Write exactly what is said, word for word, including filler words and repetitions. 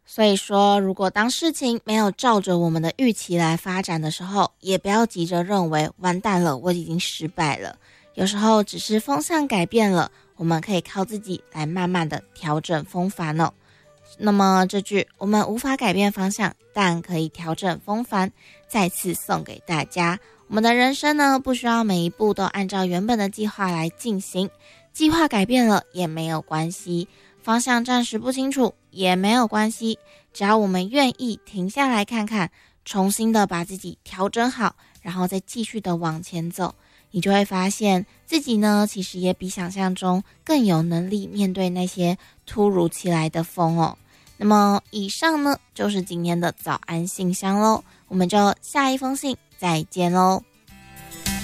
所以说，如果当事情没有照着我们的预期来发展的时候，也不要急着认为完蛋了，我已经失败了。有时候只是风向改变了，我们可以靠自己来慢慢的调整风帆哦。那么这句我们无法改变方向，但可以调整风帆，再次送给大家。我们的人生呢，不需要每一步都按照原本的计划来进行，计划改变了也没有关系，方向暂时不清楚也没有关系，只要我们愿意停下来看看，重新的把自己调整好，然后再继续的往前走，你就会发现自己呢，其实也比想象中更有能力面对那些突如其来的风哦。那么以上呢，就是今天的早安信箱咯，我们就下一封信再见咯。